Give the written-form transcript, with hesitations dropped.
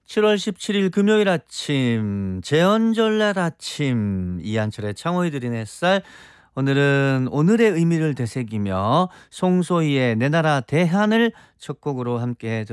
7월 17일 금요일 아침, 재헌절날 아침, 이한철의 창호이 드린 햇살. 오늘은 오늘의 의미를 되새기며 송소희의 내 나라 대한을 첫 곡으로 함께